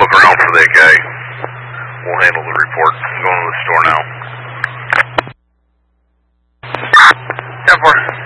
look around for that guy. We'll handle the report. I'm going to the store now. 10-4.